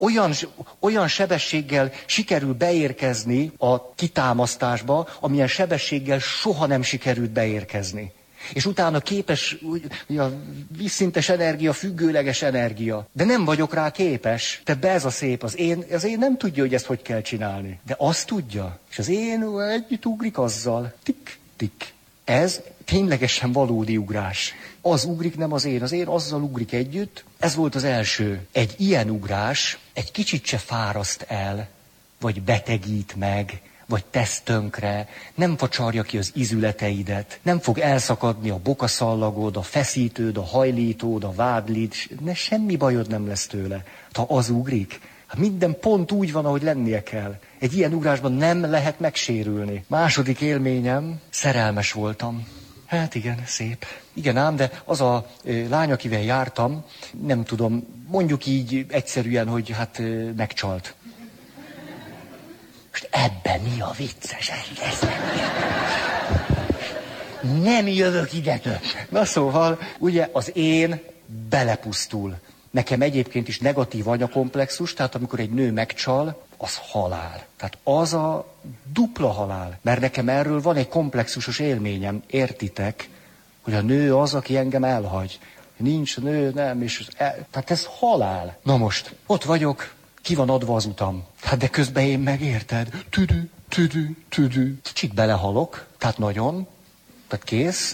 Olyan sebességgel sikerül beérkezni a kitámasztásba, amilyen sebességgel soha nem sikerült beérkezni. És utána képes, a vízszintes energia, függőleges energia. De nem vagyok rá képes. De ez a szép, az én nem tudja, hogy ezt hogy kell csinálni. De azt tudja. És az én együtt ugrik azzal. Tik, tik. Ez ténylegesen valódi ugrás. Az ugrik, nem az én azzal ugrik együtt. Ez volt az első. Egy ilyen ugrás egy kicsit se fáraszt el, vagy betegít meg, vagy tesz tönkre, nem facsarja ki az izületeidet, nem fog elszakadni a bokaszallagod, a feszítőd, a hajlítód, a vádlid, semmi bajod nem lesz tőle. Ha az ugrik, minden pont úgy van, ahogy lennie kell. Egy ilyen ugrásban nem lehet megsérülni. Második élményem, szerelmes voltam. Hát igen, szép. Igen ám, de az a lány, akivel jártam, nem tudom, mondjuk így egyszerűen, hogy hát megcsalt. Most ebben mi a vicces? Nem jövök ide több. Na szóval, ugye az én belepusztul. Nekem egyébként is negatív anyakomplexus, tehát amikor egy nő megcsal, az halál. Tehát az a dupla halál. Mert nekem erről van egy komplexusos élményem, értitek, hogy a nő az, aki engem elhagy. Nincs nő, nem, és tehát ez halál. Na most, ott vagyok, ki van adva az utam. Hát de közben én megérted. Tüdű. Kicsit belehalok, tehát nagyon, tehát kész.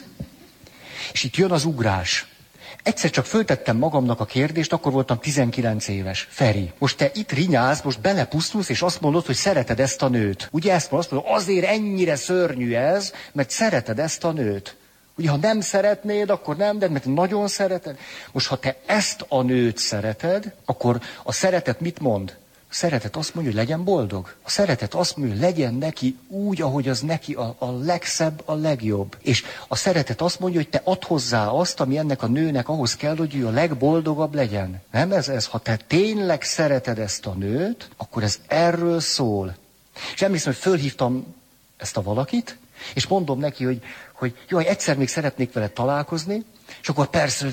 És itt jön az ugrás. Egyszer csak föltettem magamnak a kérdést, akkor voltam 19 éves. Feri, most te itt rinyálsz, most belepusztulsz, és azt mondod, hogy szereted ezt a nőt. Ugye ezt mondod, azért ennyire szörnyű ez, mert szereted ezt a nőt. Ugye, ha nem szeretnéd, akkor nem, de mert nagyon szereted. Most, ha te ezt a nőt szereted, akkor a szeretet mit mond? A szeretet azt mondja, hogy legyen boldog. A szeretet azt mondja, hogy legyen neki úgy, ahogy az neki a legszebb, a legjobb. És a szeretet azt mondja, hogy te add hozzá azt, ami ennek a nőnek ahhoz kell, hogy ő a legboldogabb legyen. Nem ez? Ha te tényleg szereted ezt a nőt, akkor ez erről szól. És emlékszem, hogy fölhívtam ezt a valakit, és mondom neki, hogy jaj, egyszer még szeretnék vele találkozni, és akkor persze,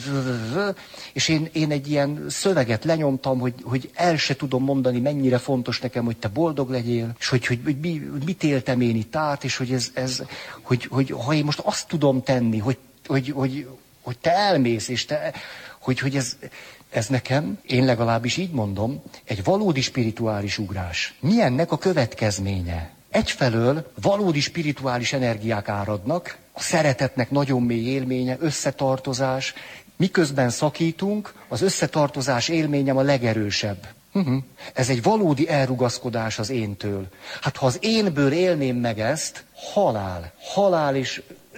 és én egy ilyen szöveget lenyomtam, hogy el se tudom mondani, mennyire fontos nekem, hogy te boldog legyél, és hogy mit éltem én itt át, és hogy ha én most azt tudom tenni, hogy te elmész, és hogy ez nekem, én legalábbis így mondom, egy valódi spirituális ugrás. Mi ennek a következménye? Egyfelől valódi spirituális energiák áradnak, a szeretetnek nagyon mély élménye, összetartozás. Miközben szakítunk, az összetartozás élményem a legerősebb. Ez egy valódi elrugaszkodás az éntől. Hát ha az énből élném meg ezt, halál és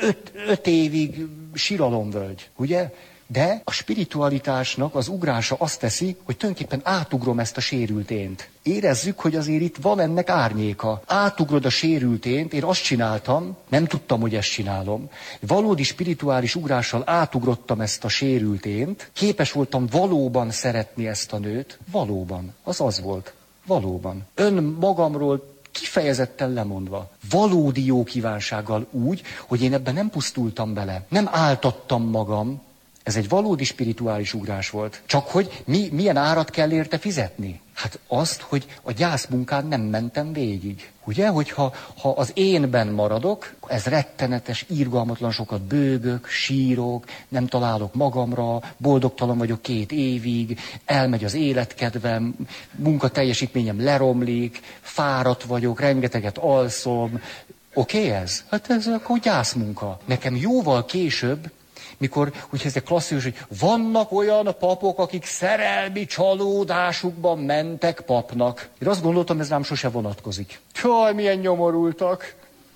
5 évig siralomvölgy, ugye? De a spiritualitásnak az ugrása azt teszi, hogy tulajdonképpen átugrom ezt a sérült ént. Érezzük, hogy azért itt van ennek árnyéka. Átugrod a sérült ént, én azt csináltam, nem tudtam, hogy ezt csinálom. Valódi spirituális ugrással átugrottam ezt a sérült ént, képes voltam valóban szeretni ezt a nőt, valóban, az volt, valóban. Önmagamról kifejezetten lemondva. Valódi jó kívánsággal úgy, hogy én ebben nem pusztultam bele, nem áltattam magam. Ez egy valódi spirituális ugrás volt. Csak hogy milyen árat kell érte fizetni? Hát azt, hogy a gyászmunkán nem mentem végig. Ugye, hogyha az énben maradok, ez rettenetes, irgalmatlan sokat bőgök, sírok, nem találok magamra, boldogtalan vagyok 2 évig, elmegy az életkedvem, munkateljesítményem leromlik, fáradt vagyok, rengeteget alszom. Oké ez? Hát ez akkor gyászmunka. Nekem jóval később, mikor, hogyha ez egy klasszikus, hogy vannak olyan papok, akik szerelmi csalódásukban mentek papnak. Én azt gondoltam, ez rám sose vonatkozik. Jaj, milyen nyomorultak.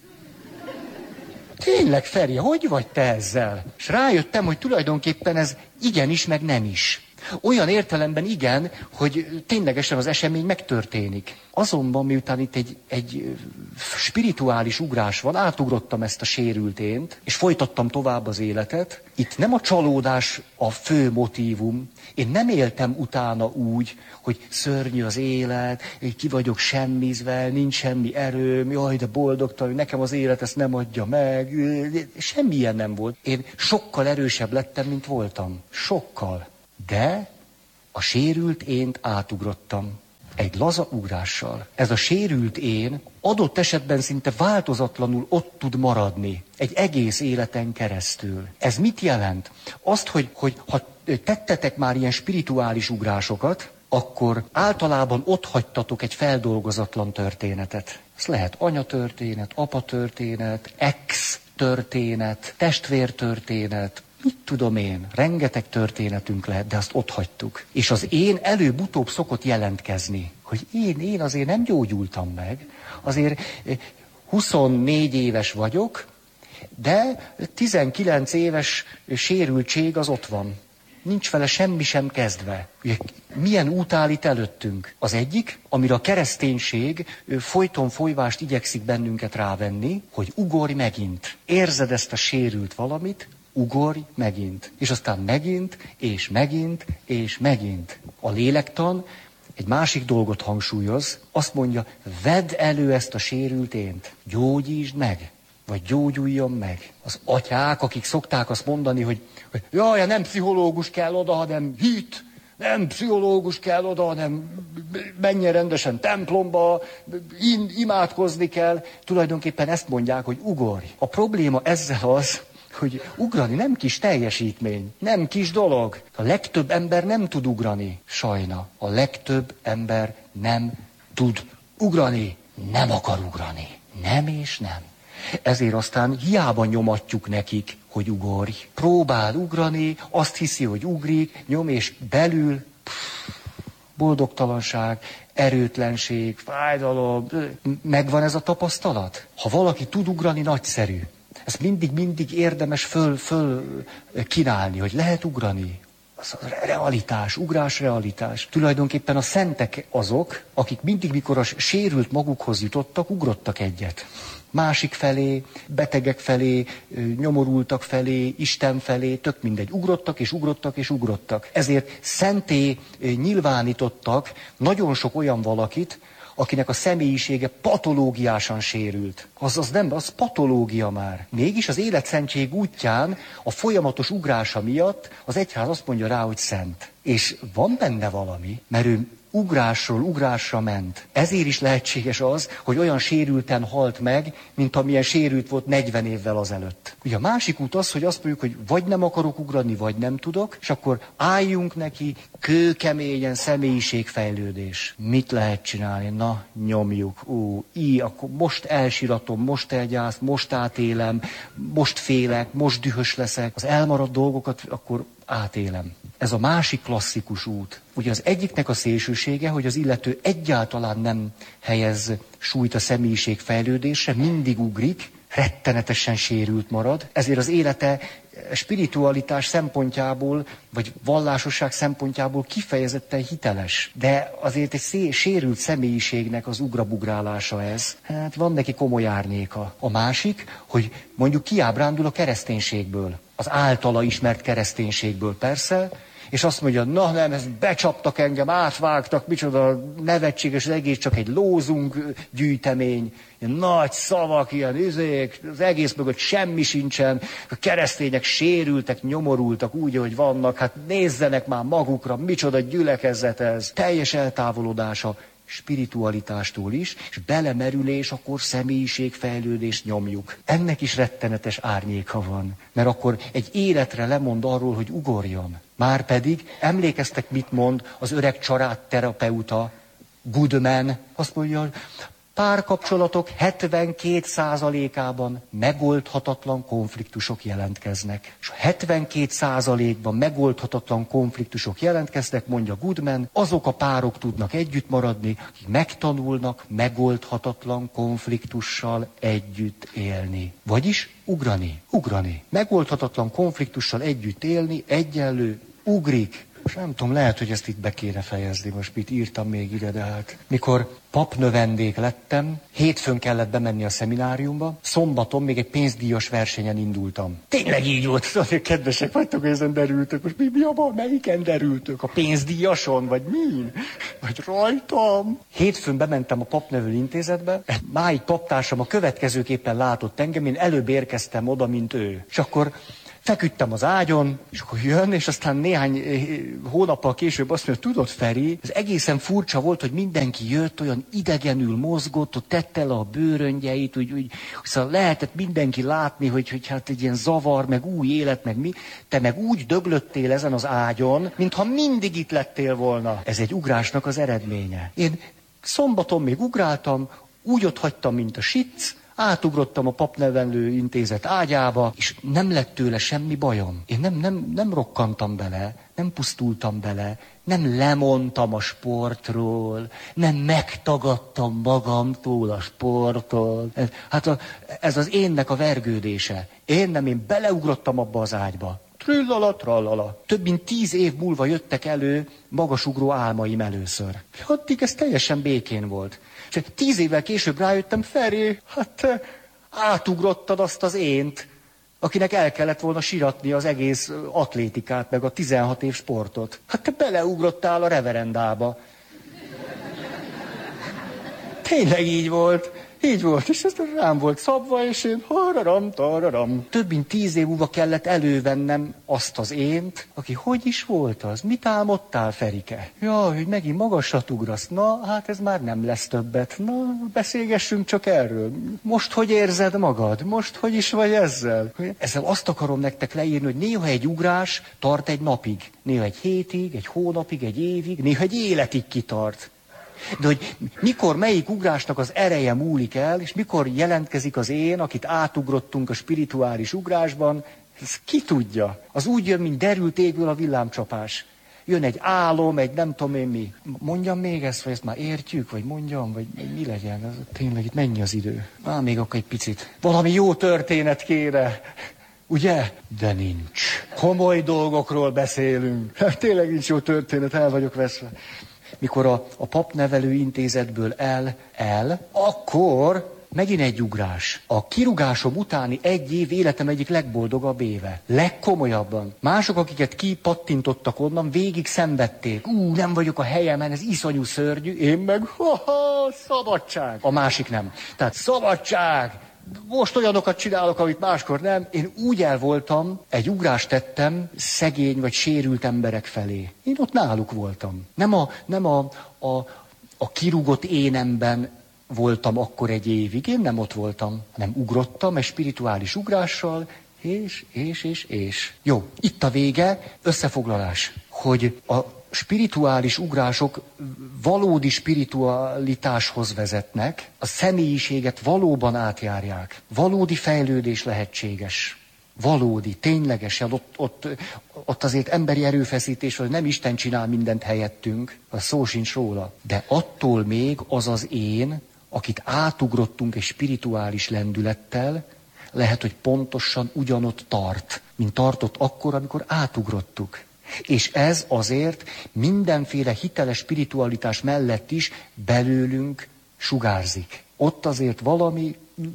Tényleg, Feri, hogy vagy te ezzel? És rájöttem, hogy tulajdonképpen ez igenis, meg nem is. Olyan értelemben igen, hogy ténylegesen az esemény megtörténik. Azonban, miután itt egy spirituális ugrás van, átugrottam ezt a sérült ént, és folytattam tovább az életet. Itt nem a csalódás a fő motívum. Én nem éltem utána úgy, hogy szörnyű az élet, ki vagyok semmizve, nincs semmi erőm, jaj, de boldogtalan, nekem az élet ezt nem adja meg. Semmi ilyen nem volt. Én sokkal erősebb lettem, mint voltam. Sokkal. De a sérült ént átugrottam. egy laza ugrással. Ez a sérült én adott esetben szinte változatlanul ott tud maradni egy egész életen keresztül. Ez mit jelent? Azt, hogy ha tettetek már ilyen spirituális ugrásokat, akkor általában ott hagytatok egy feldolgozatlan történetet. Ez lehet anyatörténet, apatörténet, ex-történet, testvértörténet, mit tudom én, rengeteg történetünk lehet, de azt ott hagytuk. És az én előbb-utóbb szokott jelentkezni, hogy én azért nem gyógyultam meg, azért 24 éves vagyok, de 19 éves sérültség az ott van. Nincs vele semmi sem kezdve. Ugye, milyen út áll itt előttünk? Az egyik, amire a kereszténység folyton folyvást igyekszik bennünket rávenni, hogy ugorj megint. Érzed ezt a sérült valamit, ugorj megint. És aztán megint, és megint, és megint. A lélektan egy másik dolgot hangsúlyoz, azt mondja, vedd elő ezt a sérült ént, gyógyítsd meg. Vagy gyógyuljon meg. Az atyák, akik szokták azt mondani, hogy jaj, nem pszichológus kell oda, hanem hit, nem pszichológus kell oda, hanem menjen rendesen templomba, imádkozni kell. Tulajdonképpen ezt mondják, hogy ugorj. A probléma ezzel az, hogy ugrani nem kis teljesítmény, nem kis dolog. A legtöbb ember nem tud ugrani, sajna. A legtöbb ember nem tud ugrani, nem akar ugrani. Nem és nem. Ezért aztán hiába nyomatjuk nekik, hogy ugorj. Próbál ugrani, azt hiszi, hogy ugrik, nyom és belül boldogtalanság, erőtlenség, fájdalom. Megvan ez a tapasztalat? Ha valaki tud ugrani, nagyszerű. Ezt mindig érdemes föl kínálni, hogy lehet ugrani. Az a realitás, ugrás realitás. Tulajdonképpen a szentek azok, akik mindig, mikor a sérült magukhoz jutottak, ugrottak egyet. Másik felé, betegek felé, nyomorultak felé, Isten felé, tök mindegy. Ugrottak és ugrottak és ugrottak. Ezért szenté nyilvánítottak nagyon sok olyan valakit, akinek a személyisége patológiásan sérült. Az patológia már. Mégis az életszentség útján a folyamatos ugrása miatt az egyház azt mondja rá, hogy szent. És van benne valami, mert ő ugrásról ugrásra ment. Ezért is lehetséges az, hogy olyan sérülten halt meg, mint amilyen sérült volt 40 évvel azelőtt. Ugye a másik út az, hogy azt mondjuk, hogy vagy nem akarok ugrani, vagy nem tudok, és akkor álljunk neki kőkeményen személyiségfejlődés. Mit lehet csinálni? Na, nyomjuk. Akkor most elsiratom, most elgyász, most átélem, most félek, most dühös leszek. Az elmaradt dolgokat akkor átélem. Ez a másik klasszikus út. Ugye az egyiknek a szélsősége, hogy az illető egyáltalán nem helyez súlyt a személyiség fejlődésre, mindig ugrik, rettenetesen sérült marad, ezért az élete spiritualitás szempontjából, vagy vallásosság szempontjából kifejezetten hiteles. De azért egy sérült személyiségnek az ugrabugrálása ez. Hát van neki komoly árnyéka. A másik, hogy mondjuk kiábrándul a kereszténységből. Az általa ismert kereszténységből persze, és azt mondja, na nem, ezt becsaptak engem, átvágtak, micsoda nevetséges, az egész csak egy lózunk gyűjtemény, ilyen nagy szavak, ilyen izék, az egész mögött semmi sincsen, a keresztények sérültek, nyomorultak úgy, ahogy vannak, hát nézzenek már magukra, micsoda gyülekezet ez, teljes eltávolodása spiritualitástól is, és belemerülés, akkor személyiségfejlődést nyomjuk. Ennek is rettenetes árnyéka van, mert akkor egy életre lemond arról, hogy ugorjon. Márpedig, emlékeztek, mit mond az öreg családterapeuta, Goodman, azt mondja, hogy párkapcsolatok 72%-ában megoldhatatlan konfliktusok jelentkeznek. És 72%-ban megoldhatatlan konfliktusok jelentkeznek, mondja Goodman, azok a párok tudnak együtt maradni, akik megtanulnak megoldhatatlan konfliktussal együtt élni. Vagyis ugrani. Megoldhatatlan konfliktussal együtt élni, egyenlő, ugrik. És nem tudom, lehet, hogy ezt itt be kéne fejezni, most mit írtam még ide, de hát. Mikor papnövendék lettem, hétfőn kellett bemenni a szemináriumba, szombaton még egy pénzdíjas versenyen indultam. Tényleg így volt, azért kedvesek vagytok, hogy ezen derültök. Most mi a baj, melyiken derültök? A pénzdíjason, vagy min? Vagy rajtam? Hétfőn bementem a papnevelő intézetbe, máig paptársam a következőképpen látott engem, én előbb érkeztem oda, mint ő. És akkor Feküdtem az ágyon, és akkor jön, és aztán néhány hónappal később azt mondja, tudod, Feri, ez egészen furcsa volt, hogy mindenki jött, olyan idegenül mozgott, ott tette le a bőröngyeit, úgy szóval lehetett mindenki látni, hogy hát egy ilyen zavar, meg új élet, meg mi. Te meg úgy döglöttél ezen az ágyon, mintha mindig itt lettél volna. Ez egy ugrásnak az eredménye. Én szombaton még ugráltam, úgy ott hagytam, mint a sic, átugrottam a papnevelő intézet ágyába, és nem lett tőle semmi bajom. Én nem rokkantam bele, nem pusztultam bele, nem lemondtam a sportról, nem megtagadtam magamtól a sportot. Ez az énnek a vergődése. Én beleugrottam abba az ágyba. Trillala, trallala. Több mint 10 év múlva jöttek elő magasugró álmaim először. Addig ez teljesen békén volt. És 10 évvel később rájöttem, Feri, hát átugrottad azt az ént, akinek el kellett volna siratni az egész atlétikát, meg a 16 év sportot. Hát te beleugrottál a reverendába. Tényleg így volt. Így volt, és ez rám volt szabva, és én hararam, tararam. Több mint 10 év múlva kellett elővennem azt az ént, aki hogy is volt az? Mit álmodtál, Ferike? Ja, hogy megint magasat ugrasz. Na, hát ez már nem lesz többet. Na, beszélgessünk csak erről. Most hogy érzed magad? Most hogy is vagy ezzel? Ezzel azt akarom nektek leírni, hogy néha egy ugrás tart egy napig. Néha egy hétig, egy hónapig, egy évig, néha egy életig kitart. De hogy mikor melyik ugrásnak az ereje múlik el, és mikor jelentkezik az én, akit átugrottunk a spirituális ugrásban, ez ki tudja. Az úgy jön, mint derült égből a villámcsapás. Jön egy álom, egy nem tudom én mi. Mondjam még ezt, vagy ezt már értjük, vagy mondjam, vagy mi legyen. Ez, tényleg itt mennyi az idő? Még akkor egy picit. Valami jó történet kéne. Ugye? De nincs. Komoly dolgokról beszélünk. Tényleg nincs jó történet, el vagyok veszve. Mikor a papnevelő intézetből akkor megint egy ugrás. A kirugásom utáni 1 év életem egyik legboldogabb éve. Legkomolyabban. Mások, akiket kipattintottak onnan, végig szenvedték. Nem vagyok a helyemen, ez iszonyú szörnyű. Én meg, szabadság. A másik nem. Tehát szabadság. Most olyanokat csinálok, amit máskor nem. Én úgy el voltam, egy ugrást tettem szegény vagy sérült emberek felé. Én ott náluk voltam. Nem a kirúgott énemben voltam akkor egy évig. Én nem ott voltam, hanem ugrottam egy spirituális ugrással, és. Jó, itt a vége, összefoglalás, hogy a spirituális ugrások valódi spiritualitáshoz vezetnek, a személyiséget valóban átjárják. Valódi fejlődés lehetséges. Valódi, ténylegesen, ott azért emberi erőfeszítés, hogy nem Isten csinál mindent helyettünk, az szó sincs róla. De attól még az az én, akit átugrottunk egy spirituális lendülettel, lehet, hogy pontosan ugyanott tart, mint tartott akkor, amikor átugrottuk. És ez azért mindenféle hiteles spiritualitás mellett is belőlünk sugárzik. Ott azért valami...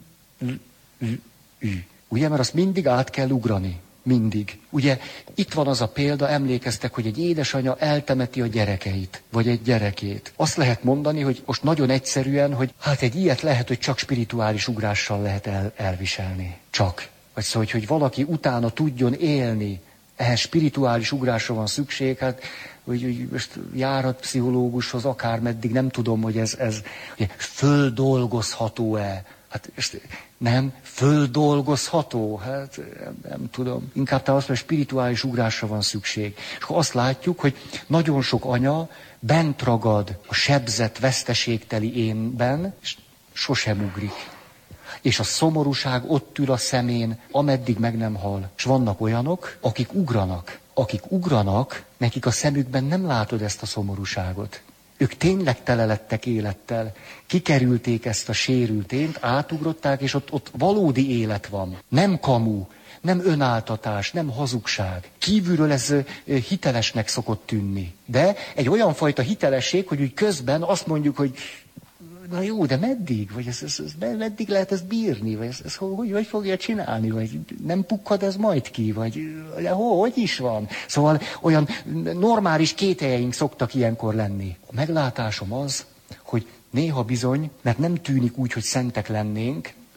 Ugye, mert azt mindig át kell ugrani. Mindig. Ugye, itt van az a példa, emlékeztek, hogy egy édesanya eltemeti a gyerekeit, vagy egy gyerekét. Azt lehet mondani, hogy most nagyon egyszerűen, hogy hát egy ilyet lehet, hogy csak spirituális ugrással lehet elviselni. Csak. Vagy szóval, hogy valaki utána tudjon élni. Ehhez spirituális ugrásra van szükség, hát, hogy most járhat pszichológushoz, akármeddig, nem tudom, hogy ez ugye, földolgozható-e. Hát nem, földolgozható, hát nem tudom. Inkább talán azt mondja, spirituális ugrásra van szükség. És akkor azt látjuk, hogy nagyon sok anya bent ragad a sebzett, veszteségteli énben, és sosem ugrik. És a szomorúság ott ül a szemén, ameddig meg nem hal. És vannak olyanok, akik ugranak, nekik a szemükben nem látod ezt a szomorúságot. Ők tényleg tele lettek élettel, kikerülték ezt a sérült ént, átugrották, és ott valódi élet van. Nem kamu, nem önáltatás, nem hazugság. Kívülről ez hitelesnek szokott tűnni. De egy olyan fajta hitelesség, hogy úgy közben azt mondjuk, hogy na jó, de meddig? Vagy meddig lehet ezt bírni? Vagy ez hogy fogja csinálni? Vagy nem pukkad ez majd ki? Vagy hogy is van? Szóval olyan normális kételjeink szoktak ilyenkor lenni. A meglátásom az, hogy néha bizony, mert nem tűnik úgy, hogy szentek lennénk,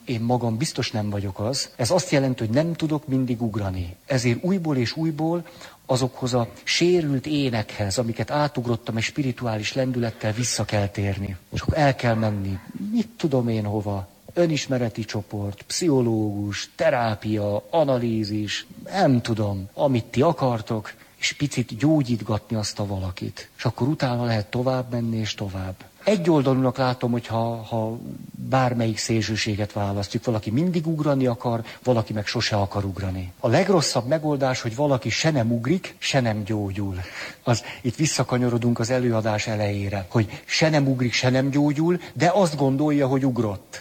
én magam biztos nem vagyok az. Ez azt jelenti, hogy nem tudok mindig ugrani. Ezért újból és újból azokhoz a sérült énekhez, amiket átugrottam egy spirituális lendülettel, vissza kell térni. És akkor el kell menni, mit tudom én hova, önismereti csoport, pszichológus, terápia, analízis, nem tudom, amit ti akartok, és picit gyógyítgatni azt a valakit. És akkor utána lehet tovább menni és tovább. Egyoldalúnak látom, hogy ha bármelyik szélsőséget választjuk, valaki mindig ugrani akar, valaki meg sose akar ugrani. A legrosszabb megoldás, hogy valaki se nem ugrik, se nem gyógyul. Itt visszakanyarodunk az előadás elejére, hogy se nem ugrik, se nem gyógyul, de azt gondolja, hogy ugrott.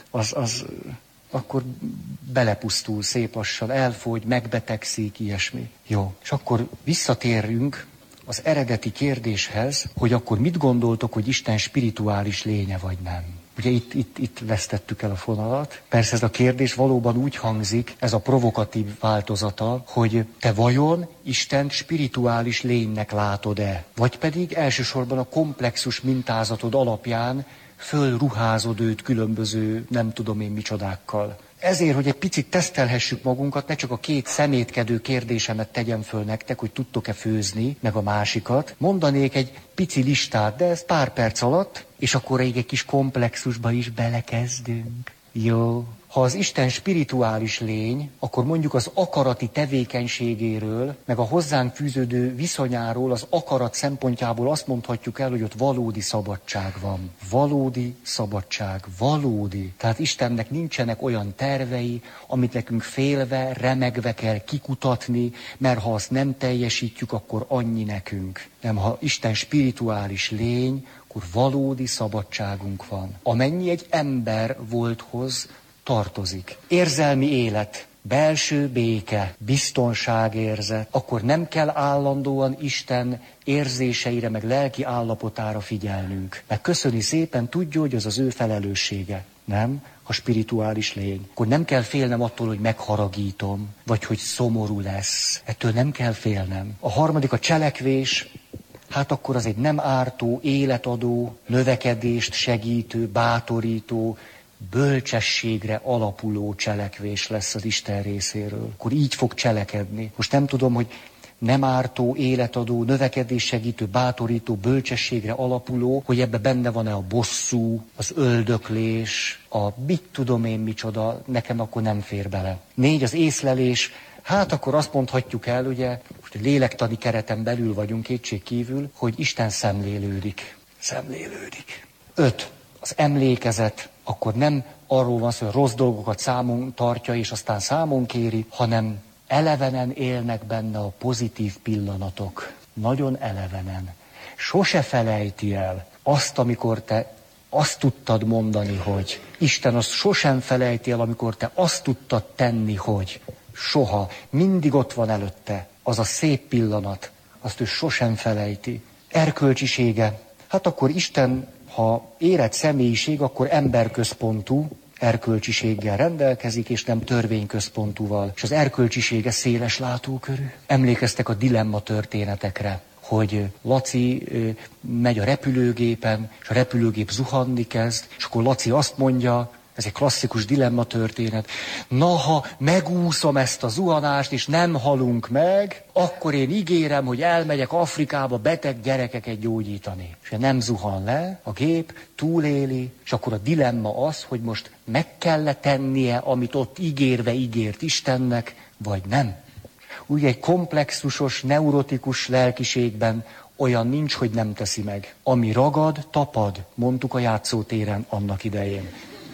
Akkor belepusztul szép lassan, elfogy, megbetegszik, ilyesmi. Jó, és akkor visszatérünk az eredeti kérdéshez, hogy akkor mit gondoltok, hogy Isten spirituális lénye vagy nem. Ugye itt vesztettük el a fonalat. Persze ez a kérdés valóban úgy hangzik, ez a provokatív változata, hogy te vajon Istent spirituális lénynek látod-e? Vagy pedig elsősorban a komplexus mintázatod alapján fölruházod őt különböző nem tudom én micsodákkal. Ezért, hogy egy picit tesztelhessük magunkat, ne csak a két szemétkedő kérdésemet tegyem föl nektek, hogy tudtok-e főzni, meg a másikat. Mondanék egy pici listát, de ez pár perc alatt, és akkor egy kis komplexusba is belekezdünk. Jó. Ha az Isten spirituális lény, akkor mondjuk az akarati tevékenységéről, meg a hozzánk fűződő viszonyáról, az akarat szempontjából azt mondhatjuk el, hogy ott valódi szabadság van. Valódi szabadság. Valódi. Tehát Istennek nincsenek olyan tervei, amit nekünk félve, remegve kell kikutatni, mert ha azt nem teljesítjük, akkor annyi nekünk. Nem, ha Isten spirituális lény, akkor valódi szabadságunk van. Amennyi egy ember volthoz tartozik. Érzelmi élet, belső béke, biztonságérzet, akkor nem kell állandóan Isten érzéseire, meg lelki állapotára figyelnünk. Meg köszöni szépen, tudja, hogy az az ő felelőssége. Nem? A spirituális lény. Akkor nem kell félnem attól, hogy megharagítom, vagy hogy szomorú lesz. Ettől nem kell félnem. A harmadik a cselekvés. Hát akkor az egy nem ártó, életadó, növekedést segítő, bátorító, bölcsességre alapuló cselekvés lesz az Isten részéről. Akkor így fog cselekedni. Most nem tudom, hogy nem ártó, életadó, növekedés segítő, bátorító, bölcsességre alapuló, hogy ebbe benne van-e a bosszú, az öldöklés, a mit tudom én micsoda, nekem akkor nem fér bele. 4 az észlelés. Hát akkor azt mondhatjuk el, ugye, most a lélektani kereten belül vagyunk kétségkívül, hogy Isten szemlélődik. Szemlélődik. 5. Az emlékezet. Akkor nem arról van szó, hogy rossz dolgokat számon tartja, és aztán számon kéri, hanem elevenen élnek benne a pozitív pillanatok. Nagyon elevenen. Sose felejti el azt, amikor te azt tudtad mondani, hogy Isten azt sosem felejti el, amikor te azt tudtad tenni, hogy soha. Mindig ott van előtte az a szép pillanat, azt ő sosem felejti. Erkölcsisége. Hát akkor Isten, ha érett személyiség, akkor emberközpontú erkölcsiséggel rendelkezik, és nem törvényközpontúval. És az erkölcsisége széles látókörű. Emlékeztek a dilemma történetekre, hogy Laci megy a repülőgépen, és a repülőgép zuhanni kezd, és akkor Laci azt mondja, ez egy klasszikus dilemma történet, na ha megúszom ezt a zuhanást, és nem halunk meg, akkor én ígérem, hogy elmegyek Afrikába beteg gyerekeket gyógyítani. És nem zuhan le, a gép túléli, és akkor a dilemma az, hogy most meg kell tennie, amit ott ígérve ígért Istennek, vagy nem. Úgy egy komplexusos, neurotikus lelkiségben olyan nincs, hogy nem teszi meg. Ami ragad, tapad, mondtuk a játszótéren annak idején.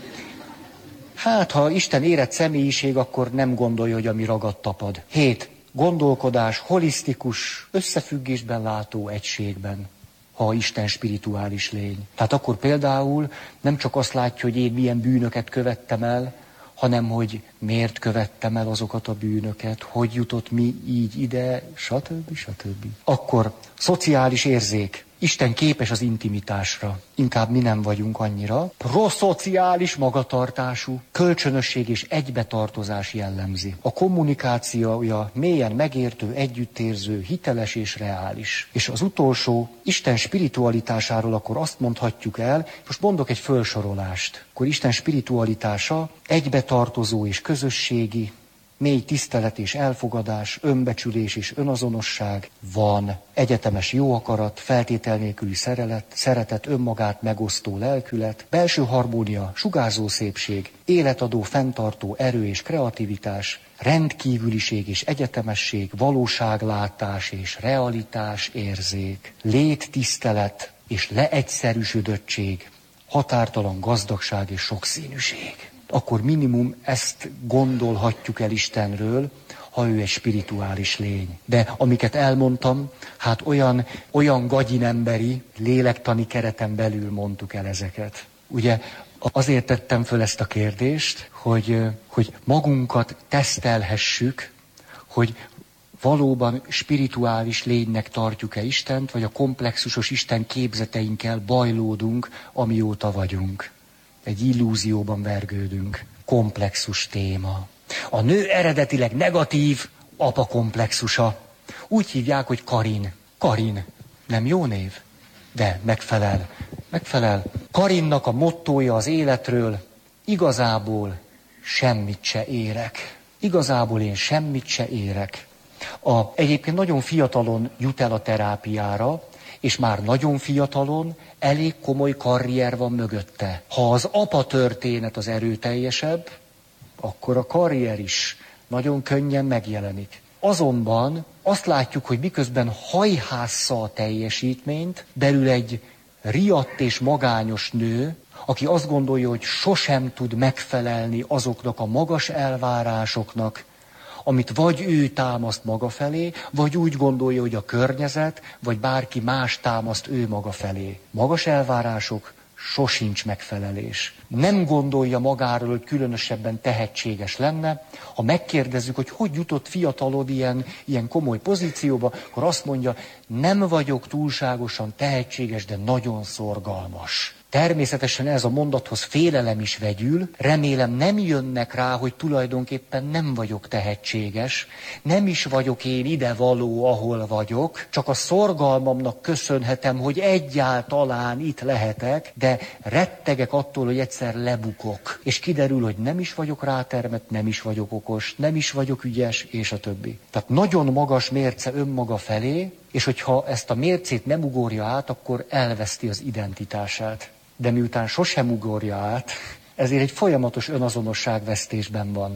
Hát, ha Isten érett személyiség, akkor nem gondolja, hogy ami ragad, tapad. 7. Gondolkodás, holisztikus, összefüggésben látó egységben, ha Isten spirituális lény. Tehát akkor például nem csak azt látja, hogy én milyen bűnöket követtem el, hanem hogy miért követtem el azokat a bűnöket, hogy jutott mi így ide, stb. Akkor szociális érzék. Isten képes az intimitásra, inkább mi nem vagyunk annyira. Proszociális magatartású, kölcsönösség és egybetartozás jellemzi. A kommunikációja mélyen megértő, együttérző, hiteles és reális. És az utolsó, Isten spiritualitásáról akkor azt mondhatjuk el, most mondok egy fölsorolást, akkor Isten spiritualitása egybetartozó és közösségi, mély tisztelet és elfogadás, önbecsülés és önazonosság van, egyetemes jó akarat, feltétel nélküli szeretet, önmagát megosztó lelkület, belső harmónia, sugárzó szépség, életadó, fenntartó erő és kreativitás, rendkívüliség és egyetemesség, valóságlátás és realitás érzék, léttisztelet és leegyszerűsödöttség, határtalan gazdagság és sokszínűség. Akkor minimum ezt gondolhatjuk el Istenről, ha ő egy spirituális lény. De amiket elmondtam, hát olyan gagyinemberi, lélektani kereten belül mondtuk el ezeket. Ugye azért tettem föl ezt a kérdést, hogy magunkat tesztelhessük, hogy valóban spirituális lénynek tartjuk-e Istent, vagy a komplexusos Isten képzeteinkkel bajlódunk, amióta vagyunk. Egy illúzióban vergődünk. Komplexus téma. A nő eredetileg negatív apakomplexusa. Úgy hívják, hogy Karin. Karin. Nem jó név? De megfelel. Megfelel. Karinnak a mottója az életről: igazából semmit se érek. Igazából én semmit se érek. Egyébként nagyon fiatalon jut el a terápiára, és már nagyon fiatalon elég komoly karrier van mögötte. Ha az apa történet az erőteljesebb, akkor a karrier is nagyon könnyen megjelenik. Azonban azt látjuk, hogy miközben hajhásza a teljesítményt, belül egy riadt és magányos nő, aki azt gondolja, hogy sosem tud megfelelni azoknak a magas elvárásoknak, amit vagy ő támaszt maga felé, vagy úgy gondolja, hogy a környezet, vagy bárki más támaszt ő maga felé. Magas elvárások, sosincs megfelelés. Nem gondolja magáról, hogy különösebben tehetséges lenne. Ha megkérdezzük, hogy jutott fiatalod ilyen komoly pozícióba, akkor azt mondja, nem vagyok túlságosan tehetséges, de nagyon szorgalmas. Természetesen ez a mondathoz félelem is vegyül, remélem nem jönnek rá, hogy tulajdonképpen nem vagyok tehetséges, nem is vagyok én idevaló, ahol vagyok, csak a szorgalmamnak köszönhetem, hogy egyáltalán itt lehetek, de rettegek attól, hogy egyszer lebukok. És kiderül, hogy nem is vagyok rátermett, nem is vagyok okos, nem is vagyok ügyes, és a többi. Tehát nagyon magas mérce önmaga felé, és hogyha ezt a mércét nem ugorja át, akkor elveszti az identitását. De miután sosem ugorja át, ezért egy folyamatos önazonosságvesztésben van.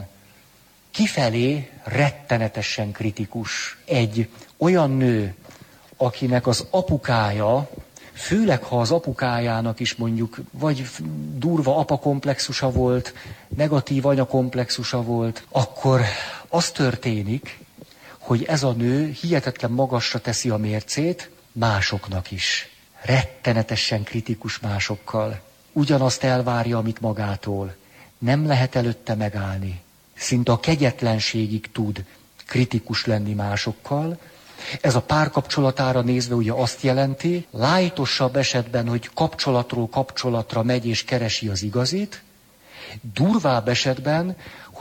Kifelé rettenetesen kritikus. Egy olyan nő, akinek az apukája, főleg ha az apukájának is mondjuk vagy durva apakomplexusa volt, negatív anyakomplexusa volt, akkor az történik, hogy ez a nő hihetetlen magasra teszi a mércét másoknak is. Rettenetesen kritikus másokkal. Ugyanazt elvárja, amit magától. Nem lehet előtte megállni. Szinte a kegyetlenségig tud kritikus lenni másokkal. Ez a párkapcsolatára nézve ugye azt jelenti, lájtosabb esetben, hogy kapcsolatról kapcsolatra megy és keresi az igazit, durvább esetben,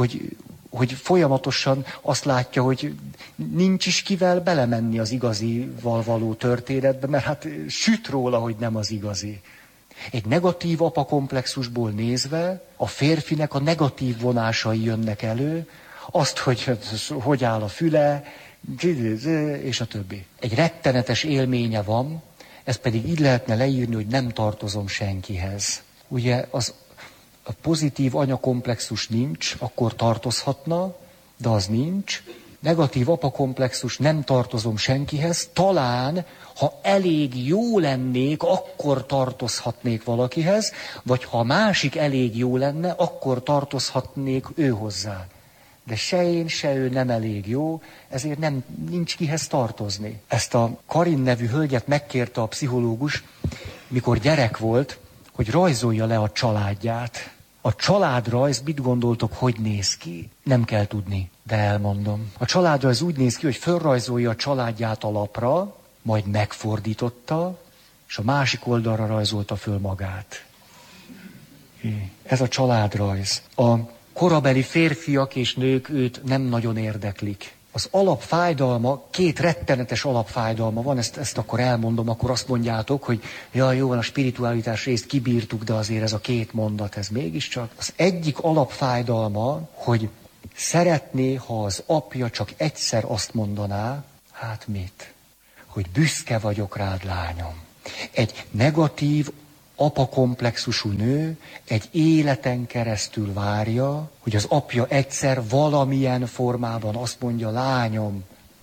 hogy folyamatosan azt látja, hogy nincs is kivel belemenni az igazival való történetbe, mert hát süt róla, hogy nem az igazi. Egy negatív apakomplexusból nézve a férfinek a negatív vonásai jönnek elő, azt, hogy áll a füle, és a többi. Egy rettenetes élménye van, ezt pedig így lehetne leírni, hogy nem tartozom senkihez. Ugye a pozitív anyakomplexus nincs, akkor tartozhatna, de az nincs. Negatív apakomplexus, nem tartozom senkihez. Talán, ha elég jó lennék, akkor tartozhatnék valakihez, vagy ha a másik elég jó lenne, akkor tartozhatnék ő hozzá. De se én, se ő nem elég jó, ezért nincs kihez tartozni. Ezt a Karin nevű hölgyet megkérte a pszichológus, mikor gyerek volt, hogy rajzolja le a családját. A családrajz, mit gondoltok, hogy néz ki? Nem kell tudni, de elmondom. A családrajz úgy néz ki, hogy fölrajzolja a családját a lapra, majd megfordította, és a másik oldalra rajzolta föl magát. Ez a családrajz. A korabeli férfiak és nők őt nem nagyon érdeklik. Az alapfájdalma, 2 rettenetes alapfájdalma van, ezt akkor elmondom, akkor azt mondjátok, hogy jaj, jó van, a spiritualitás részt kibírtuk, de azért ez a 2 mondat, ez mégiscsak. Az egyik alapfájdalma, hogy szeretné, ha az apja csak egyszer azt mondaná, hát mit? Hogy büszke vagyok rád, lányom. Egy negatív, apakomplexusú nő egy életen keresztül várja, hogy az apja egyszer valamilyen formában azt mondja, lányom,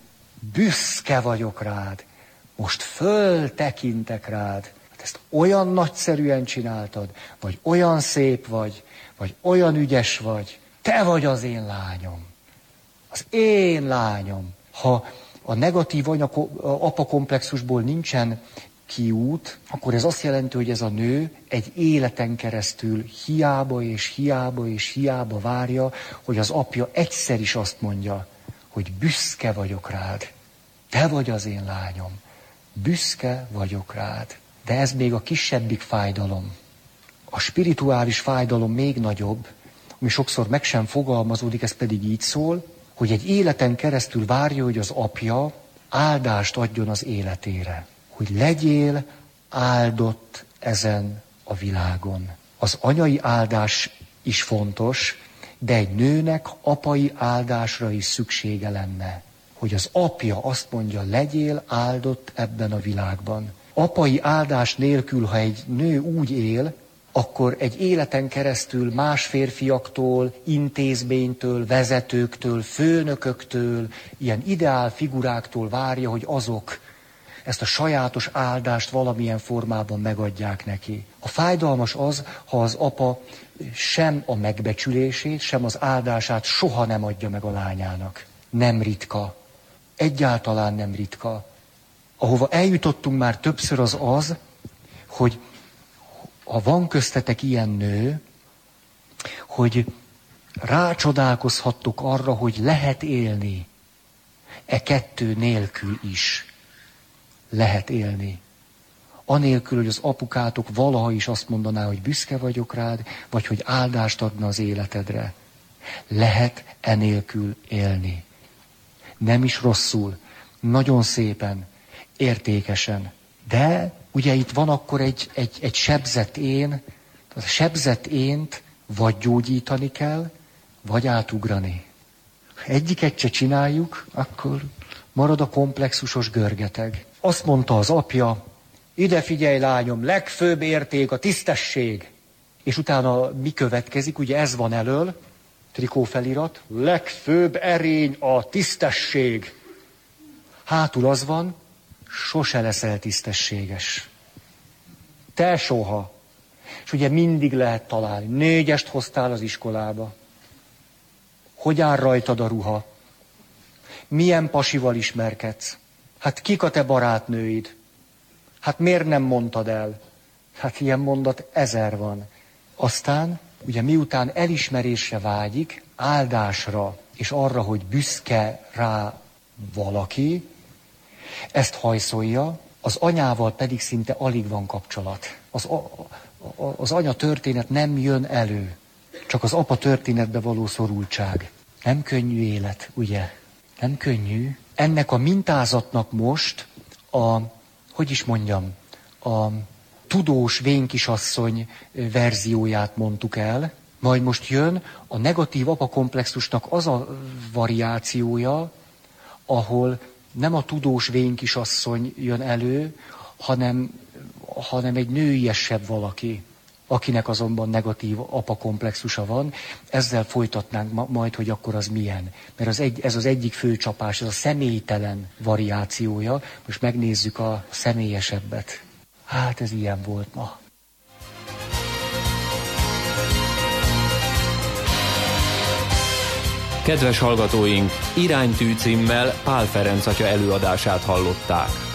büszke vagyok rád, most föltekintek rád, hát ezt olyan nagyszerűen csináltad, vagy olyan szép vagy olyan ügyes vagy, te vagy az én lányom. Az én lányom. Ha a negatív apakomplexusból nincsen kiút, akkor ez azt jelenti, hogy ez a nő egy életen keresztül hiába és hiába és hiába várja, hogy az apja egyszer is azt mondja, hogy büszke vagyok rád. Te vagy az én lányom. Büszke vagyok rád. De ez még a kisebbik fájdalom. A spirituális fájdalom még nagyobb, ami sokszor meg sem fogalmazódik, ez pedig így szól, hogy egy életen keresztül várja, hogy az apja áldást adjon az életére. Hogy legyél áldott ezen a világon. Az anyai áldás is fontos, de egy nőnek apai áldásra is szüksége lenne. Hogy az apja azt mondja, legyél áldott ebben a világban. Apai áldás nélkül, ha egy nő úgy él, akkor egy életen keresztül más férfiaktól, intézménytől, vezetőktől, főnököktől, ilyen ideál figuráktól várja, hogy azok ezt a sajátos áldást valamilyen formában megadják neki. A fájdalmas az, ha az apa sem a megbecsülését, sem az áldását soha nem adja meg a lányának. Nem ritka. Egyáltalán nem ritka. Ahova eljutottunk már többször az, hogy ha van köztetek ilyen nő, hogy rácsodálkozhattok arra, hogy lehet élni. E 2 nélkül is lehet élni. Anélkül, hogy az apukátok valaha is azt mondaná, hogy büszke vagyok rád, vagy hogy áldást adna az életedre. Lehet enélkül élni. Nem is rosszul, nagyon szépen, értékesen. De ugye itt van akkor egy sebzett én, a sebzett ént vagy gyógyítani kell, vagy átugrani. Ha egyiket se csináljuk, akkor marad a komplexusos görgeteg. Azt mondta az apja, ide figyelj lányom, legfőbb érték a tisztesség. És utána mi következik, ugye ez van elől, trikófelirat, legfőbb erény a tisztesség. Hátul az van, sose leszel tisztességes. Te soha. És ugye mindig lehet találni. 4-est hoztál az iskolába. Hogy áll rajtad a ruha? Milyen pasival ismerkedsz? Hát kik a te barátnőid? Hát miért nem mondtad el? Hát ilyen mondat 1000 van. Aztán, ugye miután elismerésre vágyik, áldásra, és arra, hogy büszke rá valaki, ezt hajszolja, az anyával pedig szinte alig van kapcsolat. Az anya történet nem jön elő, csak az apa történetbe való szorultság. Nem könnyű élet, ugye? Nem könnyű. Ennek a mintázatnak most a tudós vénkisasszony verzióját mondtuk el, majd most jön a negatív apakomplexusnak az a variációja, ahol nem a tudós vénkisasszony jön elő, hanem egy nőiesebb valaki, akinek azonban negatív apakomplexusa van. Ezzel folytatnánk majd, hogy akkor az milyen. Mert ez az egyik fő csapás, ez a személytelen variációja. Most megnézzük a személyesebbet. Hát ez ilyen volt ma. Kedves hallgatóink, Iránytű címmel Pál Ferenc atya előadását hallották.